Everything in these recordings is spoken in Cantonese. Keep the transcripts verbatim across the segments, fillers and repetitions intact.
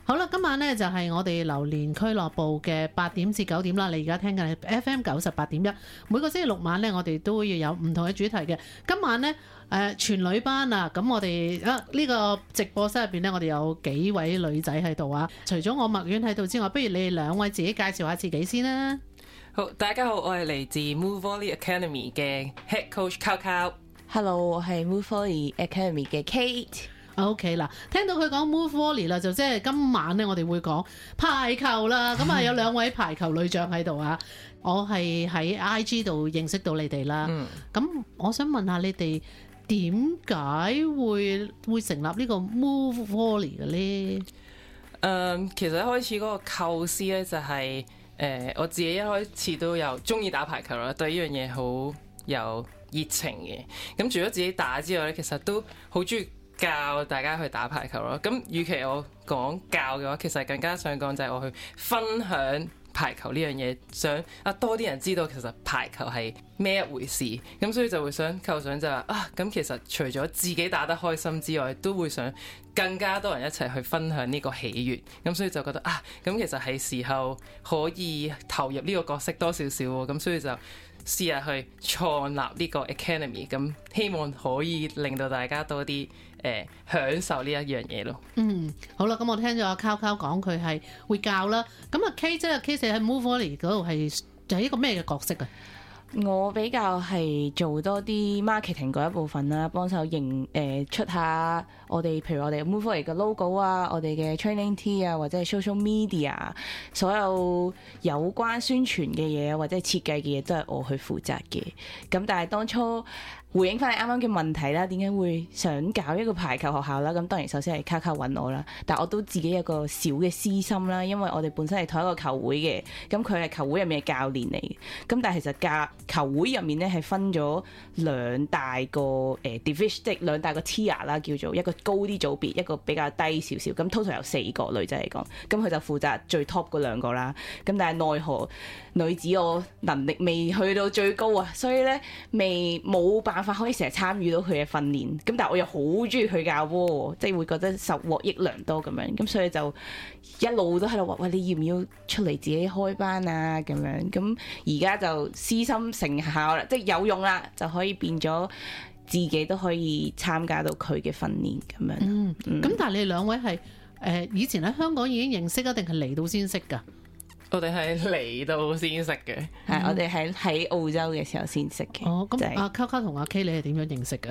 好啦，今晚呢就係我哋榴蓮俱樂部嘅八點至九點啦。你而家聽緊係 F M 九十八點一，每個星期六晚呢，我哋都會有唔同嘅主題嘅。今晚呢，誒、呃、全女班啊，咁我哋啊呢、這個直播室入邊呢，我哋有幾位女仔喺度啊。除咗我麥苑喺度之外，不如你哋兩位自己介紹下自己先啦。 好，大家好，我係嚟自 Move Volley Academy 嘅 Head Coach Cow。 Hello， 我係 Move Volley Academy 嘅 Kate。 OK 啦，聽到佢講 Move Volley 啦，就即係今晚咧，我哋會講排球啦。咁啊，有兩位排球女將喺度啊。我係喺 I G 度認識到你哋啦。咁、嗯、我想問下你哋點解會會成立呢個 Move Volley 嘅咧？誒、 嗯，其實一開始嗰個構思咧就係、是、誒、呃，我自己一開始都有中意打排球啦，對呢樣嘢好有熱情嘅。咁除咗自己打之外咧，其實都好中意教大家去打排球咯。咁與其我講教嘅話，其實更加想講就係我去分享排球呢樣嘢，想啊多啲人知道其實排球係咩一回事。咁所以就會想構想就話啊，咁其實除咗自己打得開心之外，都會想更加多人一齊去分享呢個喜悅。咁所以就覺得啊，咁其實係時候可以投入呢個角色多少少喎。咁所以就試下去創立呢個 Academy， 咁希望可以令到大家多啲誒、呃、享受呢一樣嘢咯。 嗯，好啦，咁我聽咗阿 Cow Cow 講佢係會教啦。咁啊 K 即係 K 四喺 Move Volley 嗰度係就係一個咩嘅角色啊？ 我比較係做多啲 marketing 嗰一部分啦，幫手認誒出下我哋，譬如我哋 Move Volley 嘅 logo 啊，我哋嘅 training tee 啊，或者係 social media， 所有有關宣傳嘅嘢或者係設計嘅嘢都係我去負責嘅。咁但係當初回應翻你啱啱嘅問題啦，點解會想搞一個排球學校啦？咁當然首先係卡卡揾我啦，但我都自己有個小嘅私心啦，因為我哋本身係同一個球會嘅，咁佢係球會入面嘅教練嚟嘅，咁但係其實教球會入面咧係分咗兩大個誒 division，即係兩大個 tier 啦，叫做一個高啲組別，一個比較低少少，咁 total 有四個女仔嚟講，咁佢就負責最 top 嗰兩個啦，咁但係奈何女子我能力未去到最高啊，所以咧未冇辦法可以成日參與到佢嘅訓練，咁但係我又好中意佢教波，即係會覺得受獲益良多咁樣，咁所以就一路都喺度話喂，你要唔要出嚟自己開班啊咁樣，咁而家就私心成效啦，即係有用啦，就可以變咗自己都可以參加到佢嘅訓練咁樣。 嗯，咁、 嗯、 但係你兩位係誒、呃、以前喺香港已經認識啊，定係嚟到先識㗎？ 我哋係嚟到先識嘅， 係、嗯、我哋喺喺澳洲嘅時候先識嘅。 哦，咁阿 Cow Cow 同阿 K 你係點樣認識㗎？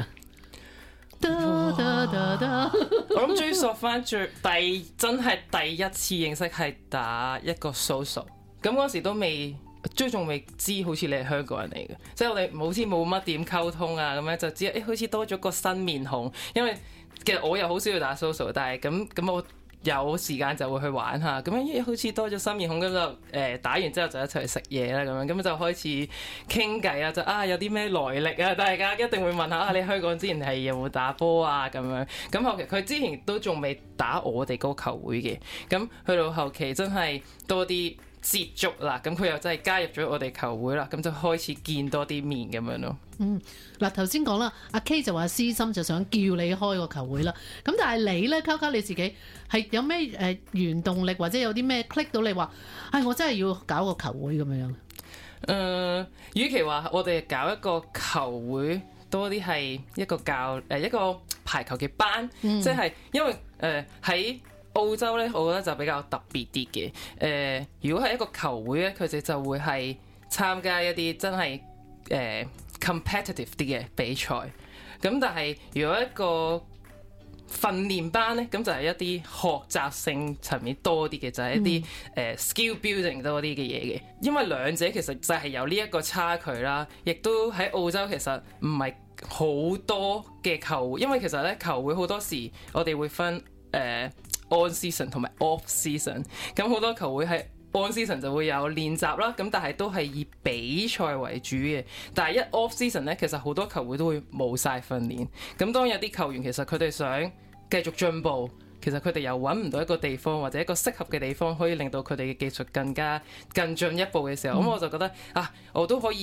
我諗追溯翻最第真係第一次認識係打一個 social， 咁嗰時都未，最仲未知好似你係香港人嚟嘅，即係我哋好似冇乜點溝通啊，咁樣就知誒、欸、好似多咗個新面孔，因為其實我又好少要打 social， 但係咁咁我有時間就會去玩下，咁樣咦好似多咗新面孔，咁就誒、呃、打完之後就一齊去食嘢啦，咁樣咁就開始傾偈啊，就啊有啲咩來歷啊，大家一定會問下啊，你香港之前係有冇打波啊咁樣，咁後期佢之前都仲未打我哋嗰個球會嘅，咁去到後期真係多啲接觸啦，咁佢又真係加入咗我哋球會啦，咁就開始見多啲面咁樣咯。 嗯，嗱頭先講啦，阿 K 就話私心就想叫你開個球會啦，咁但係你咧，Cow Cow你自己係有咩誒原動力或者有啲咩 click 到你話，唉我真係要搞個球會咁樣？誒、 呃，與其話我哋搞一個球會，多啲係一個教誒、呃、一個排球嘅班，嗯、即係因為誒喺、呃、澳洲咧，我覺得就比較特別啲嘅。誒、呃，如果係一個球會咧，佢哋就會係參加一啲真係誒、呃 competitive 啲嘅比賽，咁但係如果一個訓練班咧，咁就係一啲學習性層面多啲嘅，就係、是、一啲誒、嗯呃、skill building 多啲嘅嘢嘅。因為兩者其實就係有呢一個差距啦，亦都喺澳洲其實唔係好多嘅球會，因為其實咧球會好多時我哋會分誒、呃、on season 同埋 off season，咁好多球會係on season 就會有練習啦，咁但係都係以比賽為主嘅。但係一 off season 咧，其實好多球會都會冇晒訓練。咁當有啲球員其實佢哋想繼續進步，其實佢哋又揾唔到一個地方或者一個適合嘅地方，可以令到佢哋嘅技術更加更進一步嘅時候，咁、嗯、我就覺得啊，我都可以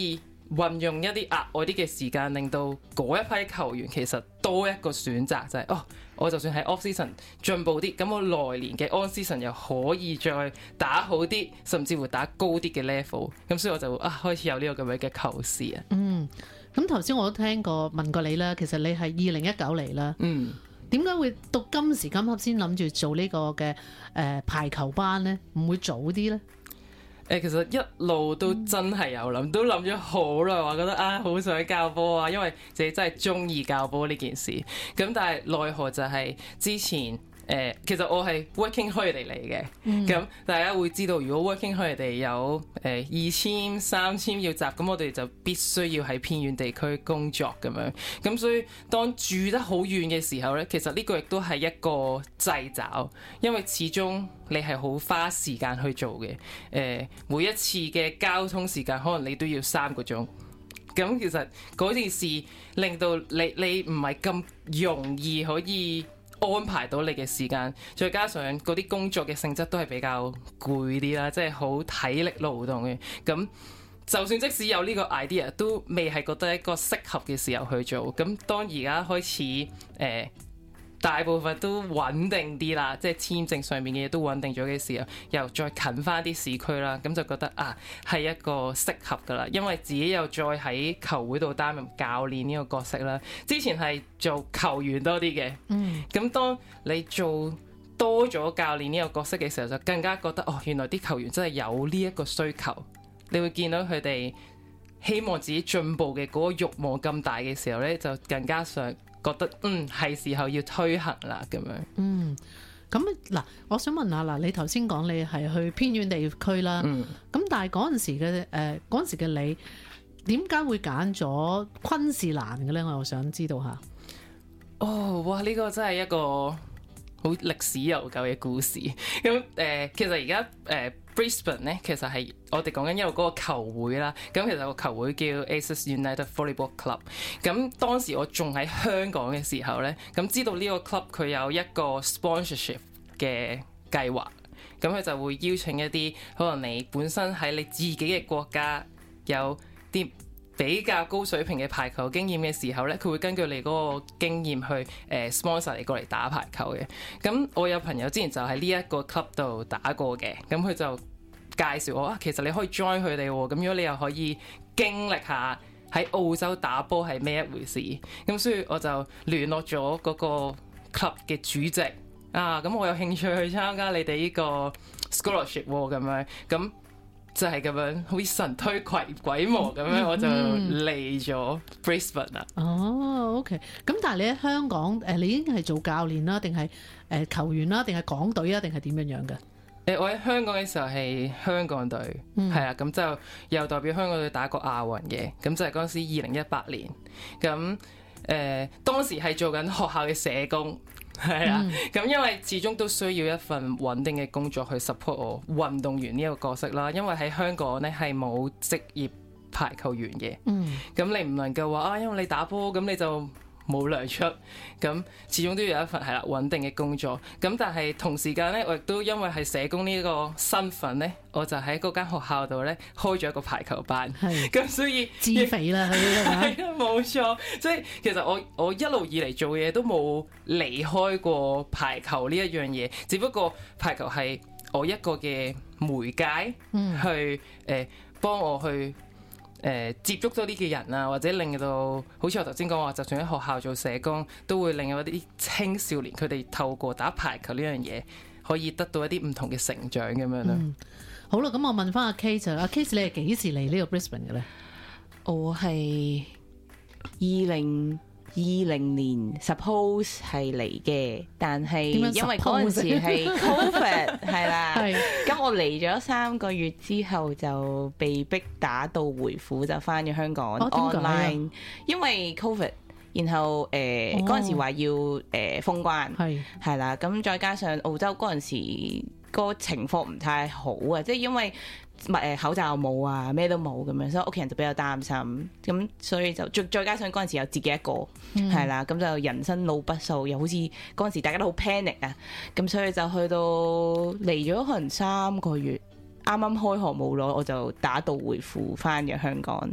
運用一啲額外啲嘅時間，令到嗰一批球員其實多一個選擇，就係、是、哦，我就算喺 off season 進步啲，咁我來年嘅 on season 又可以再打好啲，甚至乎打高啲嘅 level。咁所以我就啊開始有呢個咁樣嘅構思啊。 嗯，咁頭先我都聽過問過你啦，其實你係二零一九嚟啦。 嗯。 點解會到今時今刻先諗住做呢個嘅誒、呃、排球班呢？唔會早啲呢？ 誒，其實一路都真係有諗，都諗咗好耐，話覺得啊好想教波啊，因為自己真係中意教波呢件事。咁但係奈何就係之前。誒、呃，其實我係 working holiday 嚟嘅，咁、嗯、大家會知道，如果 working holiday 有誒、呃、二簽三簽要集，咁我哋就必須要喺偏遠地區工作咁樣。咁所以當住得好遠嘅時候咧，其實呢個亦都係一個掣肘，因為始終你係好花時間去做嘅。誒、呃，每一次嘅交通時間可能你都要三個鐘。咁其實嗰件事令到你你唔係咁容易可以安排到你嘅時間，再加上嗰啲工作嘅性質都係比較攰啲啦，即係好體力勞動嘅。咁就算即使有呢個 idea，都未係覺得一個適合嘅時候去做。咁當而家開始誒、呃大部分都穩定啲啦，即係簽證上面嘅嘢都穩定咗嘅時候，又再近翻啲市區啦，咁就覺得啊係一個適合噶啦，因為自己又再喺球會度擔任教練呢個角色啦。之前係做球員多啲嘅，嗯，咁當你做多咗教練呢個角色嘅時候，就更加覺得哦，原來啲球員真係有呢一個需求。你會見到佢哋希望自己進步嘅嗰個慾望咁大嘅時候咧，就更加想覺得嗯係時候要推行啦咁樣。嗯， 咁嗱，我想問下嗱，你頭先講你係去偏遠地區啦，咁、嗯、但係嗰陣時嘅誒嗰陣時嘅你點解會揀咗昆士蘭嘅咧？我又想知道下。 哦，哇！呢、呢個真係一個好歷史悠久嘅故事。咁誒、呃，其實而家誒。呃 Brisbane 咧，其實係我哋講緊一個嗰個球會啦。咁其實個球會叫 Aces United Volleyball Club。咁當時我仲喺香港嘅時候咧，咁知道呢個 club 佢有一個 sponsorship 嘅計劃，咁佢就會邀請一啲可能你本身喺你自己嘅國家有啲比較高水平嘅排球經驗嘅時候咧，佢會根據你嗰個經驗去誒、呃、sponsor 你過嚟打排球嘅。咁我有朋友之前就喺呢一個 club 度打過嘅，咁佢就介紹我啊，其實你可以 join 佢哋喎。咁如果你又可以經歷下喺澳洲打波係咩一回事，咁所以我就聯絡咗嗰個 club 嘅主席啊，咁我有興趣去參加你哋呢個 scholarship 咁樣咁。就係咁樣，好似神推鬼鬼魔咁樣，嗯、我就嚟咗 Brisbane 啦。 哦，OK。咁但係你喺香港，誒，你已經係做教練啦，定係誒球員啦，定係港隊啊，定係點樣樣嘅？ 誒，我喺香港嘅時候係香港隊，係、嗯、啊，咁就又代表香港隊打過亞運嘅，咁就係嗰陣時二零一八年，咁誒、呃、當時係做緊學校嘅社工。係啊，咁、嗯、因為始終都需要一份穩定嘅工作去 support 我運動員呢個角色啦。因為喺香港咧係冇職業排球員嘅，咁、嗯、你唔能夠話啊，因為你打波咁你就冇糧出，咁始終都要有一份係啦穩定嘅工作。咁但係同時間咧，我亦都因為係社工呢個身份咧，我就喺嗰間學校度咧開咗一個排球班。係，咁所以自肥啦，係啊， 冇錯。即係其實我我一路以嚟做嘢都冇離開過排球呢一樣嘢，只不過排球係我一個嘅媒介，嗯、去誒幫、呃、我去。誒、呃、接觸多啲嘅人啊，或者令到好似我頭先講話，就算喺學校做社工，都會令到一啲青少年佢哋透過打排球呢樣嘢，可以得到一啲唔同嘅成長咁樣咯、嗯。 好啦，咁我問翻阿 Kate，阿 Kate 你係幾時嚟呢個 Brisbane 嘅咧？ 我係二零二零年 suppose 係嚟嘅，但係因為嗰陣時係 Covid 係啦，咁我嚟咗三個月之後就被逼打道回府，就翻咗香港、哦、online，因為 Covid， 然後誒嗰陣時話要誒、呃、封關係係啦，咁再加上澳洲嗰陣時個情況唔太好啊，即係因為。誒口罩冇啊，咩都冇咁樣，所以屋企人就比較擔心，咁所以就再再加上嗰陣時有自己一個，係、嗯、啦，咁就人生路不熟，又好似嗰陣時大家都好 panic 啊，咁所以就去到嚟咗可能三個月，啱啱開學冇耐，我就打道回府翻咗香港，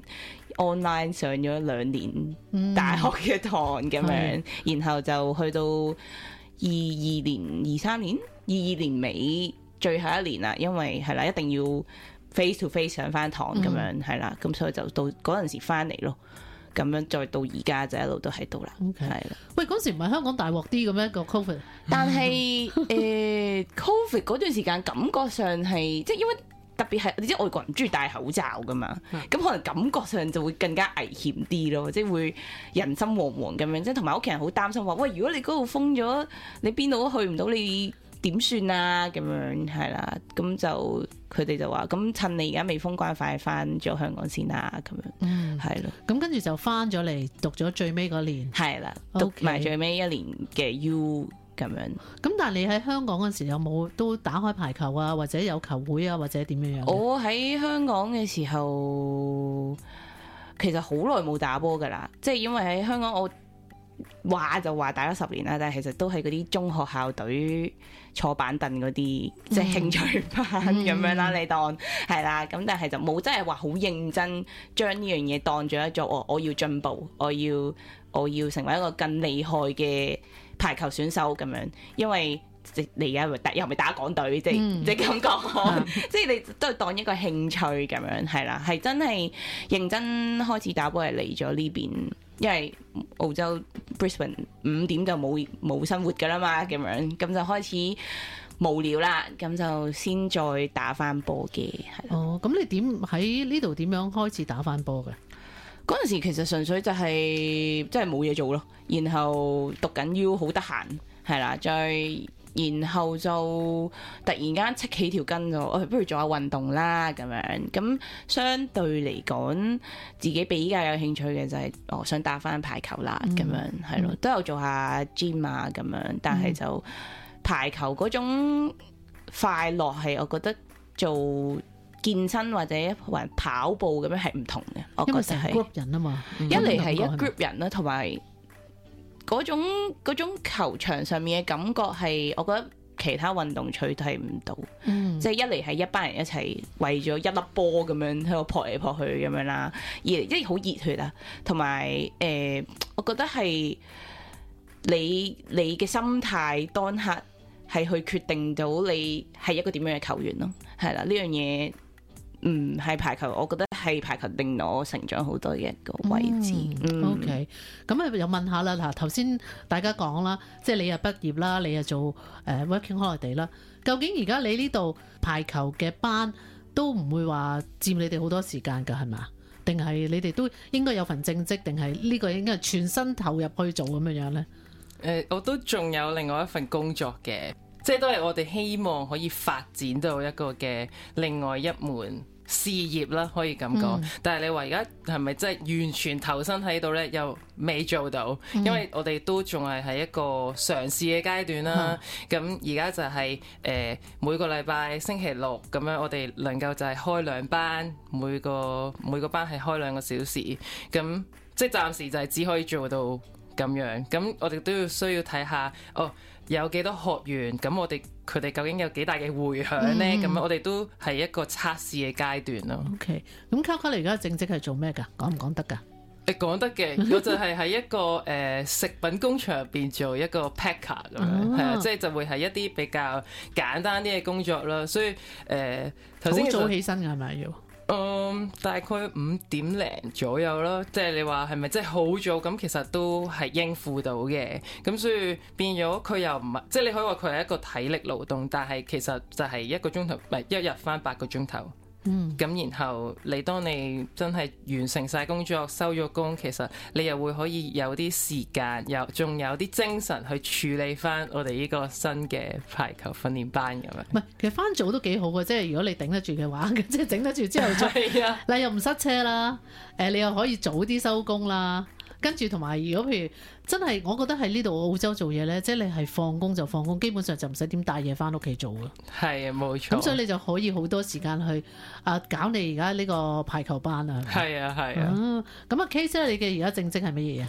online 上咗兩年大學嘅堂咁樣， 嗯、 然後就去到二二年、二三年、二二年尾最後一年啦，因為係啦，一定要 face to face 上翻堂咁樣係啦，咁所以就到嗰陣時翻嚟咯。咁樣再到而家就一路都喺度啦，係啦 Okay.。喂，嗰時唔係香港大鑊啲咁樣個 Covid， 但係誒、呃、Covid 嗰段時間感覺上係即係因為特別係你知外國人唔中意戴口罩噶嘛，咁、嗯、可能感覺上就會更加危險啲咯，即係會人心惶惶咁樣，即係同埋屋企人好擔心話，喂，如果你嗰度封咗，你邊度都去唔到，你點算啊？咁樣係啦，咁就佢哋就話，咁趁你而家未封關，快翻咗香港先啦，咁樣，嗯，係咯。 咁跟住就翻咗嚟讀咗最尾嗰年， 係啦， Okay. 讀埋最尾一年嘅 U 咁樣。 咁但係你喺香港嗰時有冇都打開排球啊，或者有球會啊，或者點樣樣？ 我喺香港嘅時候，其實好耐冇打波噶啦，即係因為喺香港我話就話打咗十年啦，但係其實都係嗰啲中學校隊坐板凳嗰啲，即係興趣班咁樣啦，你當係啦。咁但係就冇真係話好認真將呢樣嘢當咗一做，我我要進步，我要我要成為一個更厲害嘅排球選手咁樣，因為你而家又唔係打港隊，即係即係咁講，即係你都係當一個興趣咁樣，係啦，係真係認真開始打波係嚟咗呢邊。因為澳洲 Brisbane 五點就冇冇生活噶啦嘛，咁樣咁就開始無聊啦，咁就先再打翻波嘅，係啦。 哦，咁你點喺呢度點樣開始打翻波嘅？ 嗰陣時其實純粹就係真係冇嘢做咯，然後讀緊 U 好得閒，係啦，再。然後就突然間戚起條筋就，我、哎、不如做下運動啦咁樣。咁相對嚟講，自己比較有興趣嘅就係、是，我、哦、想打翻排球啦咁、嗯、樣，係咯，都有做下 gym 啊咁樣。但係就排球嗰種快樂係，我覺得做健身或者或者跑步咁樣係唔同嘅。我覺得係 group 人啊嘛， 一嚟係一 group 人啦，同埋。嗰種嗰種球場上面嘅感覺係，我覺得其他運動取替唔到，嗯、即係一嚟係一班人一齊為咗一粒波咁樣喺度撲嚟撲去咁樣啦，二嚟即係好熱血啊，同埋誒，我覺得係你你嘅心態當刻係去決定到你係一個點樣嘅球員咯，係啦，呢樣嘢。嗯，係排球，我覺得係排球令我成長好多嘅一個位置。嗯嗯、OK，咁啊又問下啦，嗱頭先大家講啦，即係你又畢業啦，你又做誒、呃、working holiday 啦，究竟而家你呢度排球嘅班都唔會話佔你哋好多時間㗎係嘛？定係你哋都應該有份正職，定係呢個應該係全身投入去做咁樣樣咧？ 誒、呃，我都仲有另外一份工作嘅，即係都係我哋希望可以發展到一個嘅另外一門事業啦，可以咁講。嗯、但係你話而家係咪真係完全投身喺度呢？又未做到，嗯、因為我哋都仲係喺一個嘗試嘅階段啦。咁而家就係、是、誒、呃、每個禮拜星期六咁樣，我哋能夠就係開兩班，每個每個班係開兩個小時。咁即係暫時就係只可以做到咁樣。咁我哋都要需要睇下哦。有幾多學員？咁我哋佢哋究竟有幾大嘅迴響呢？咁、嗯、我哋都係一個測試嘅階段咯。 OK，咁 Coco 你而家正職係做咩㗎？講唔講得㗎？ 誒講得嘅，我就係喺一個誒、呃、食品工場入邊做一個 packer 咁樣，係啊，即係就會係一啲比較簡單啲嘅工作啦。所以誒頭先好早起身㗎係咪要？ 嗯，大概五點零左右咯，即係你話係咪即係好早咁？其實都係應付到嘅，咁所以變咗佢又唔係，即係你可以話佢係一個體力勞動，但係其實就係一個鐘頭，唔係一日返八個鐘頭。嗯，咁然後你當你真係完成晒工作收咗工，其實你又會可以有啲時間，又仲有啲精神去處理翻我哋呢個新嘅排球訓練班咁樣。唔係， 其實翻早都幾好嘅，即係如果你頂得住嘅話，即係頂得住之後再，嗱、啊、又唔塞車啦，誒你又可以早啲收工啦。跟住同埋，如果譬如真係，我覺得喺呢度澳洲做嘢咧，即係你係放工就放工，基本上就唔使點帶嘢翻屋企做嘅。 係啊，冇錯。咁所以你就可以好多時間去啊搞你而家呢個排球班啊。 係啊，係啊。 咁啊 Case 咧，你嘅而家正職係乜嘢啊？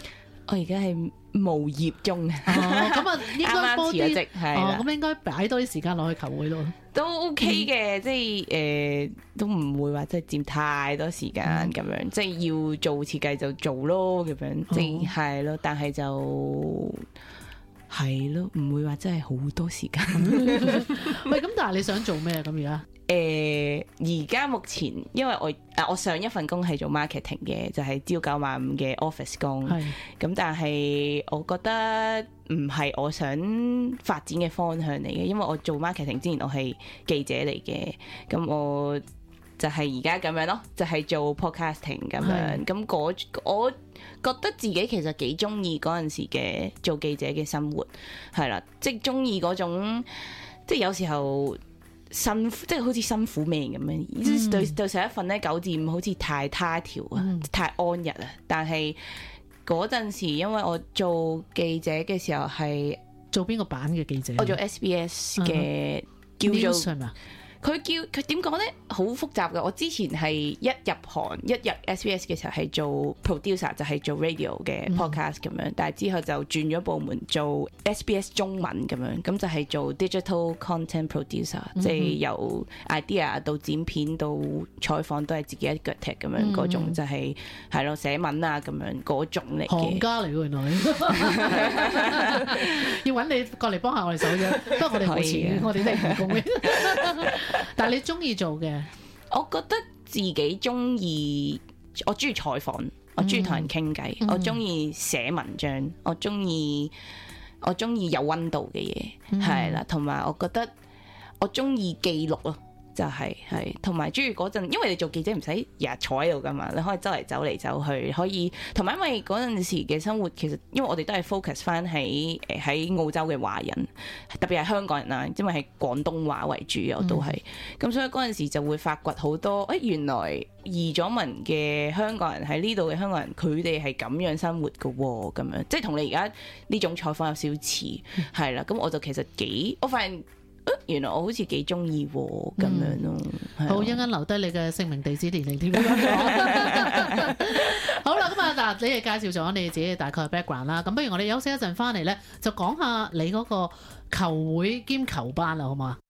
我而家係無業中， 哦，咁啊應該啱啱辭咗多啲職，係哦， 啦， 咁應該擺多啲時間落去球會咯。 都 OK 嘅，即係誒都唔會話即係佔太多時間咁樣，即係要做設計就做咯咁樣，即係係咯，但係就係咯，唔會話真係好多時間。 喂，咁但係你想做咩咁而家？ 誒而家目前因為我啊我上一份工係做 marketing 嘅，就係朝九晚五嘅 office 工， 係咁但係我覺得唔係我想發展嘅方向嚟嘅，因為我做 marketing 之前我係記者嚟嘅，咁我就係而家咁樣咯，就係、是、做 podcasting 咁樣，咁嗰我覺得自己其實幾中意嗰陣時嘅做記者嘅生活，係啦，即係中意嗰種，即係有時候。辛苦即係好似辛苦命咁樣，嗯、對對上一份咧九至五好似太他條啊，嗯、太安逸啊。但係嗰陣時，因為我做記者嘅時候係做邊個版嘅記者？ 我做 S B S 嘅、uh huh. 叫做。佢叫佢點講咧？好複雜嘅。我之前係一入行一入 S B S 嘅時候係做 producer，就係做 radio 嘅 podcast 咁樣。嗯、但係之後就轉咗部門做 S B S 中文咁樣，咁就係做 digital content producer，嗯、即係由 idea 到剪片到採訪都係自己一腳踢咁樣嗰、嗯、種，就係係咯寫文啊咁樣嗰種嚟嘅。 行家嚟喎原來，要揾你過嚟幫下我哋手啫。不過我哋冇錢，我哋都係唔供嘅。但係你中意做嘅， 我覺得自己中意，我中意採訪，我中意同人傾偈，嗯、我中意寫文章，我中意我中意有溫度嘅嘢，係啦、嗯，同埋我覺得我中意記錄咯。就係係，同埋中意嗰陣，因為你做記者唔使日日坐喺度噶嘛，你可以周圍走嚟走去，可以同埋因為嗰陣時嘅生活其實，因為我哋都係 focus 翻喺誒喺澳洲嘅華人，特別係香港人啦，因為係廣東話為主，我都係，咁、嗯、所以嗰陣時就會發掘好多，誒、哎、原來移咗民嘅香港人喺呢度嘅香港人，佢哋係咁樣生活噶喎，咁樣即係同你而家呢種採訪有少少似，係啦、嗯，咁我就其實幾，我發現。原來我好似幾中意咁樣咯， 嗯、好，一陣間留低你嘅姓名、地址、年齡點樣講。好啦，咁啊嗱，你哋介紹咗你自己大概嘅 background 啦，咁不如我哋休息一陣翻嚟咧，就講下你嗰個球會兼球班啦，好嘛？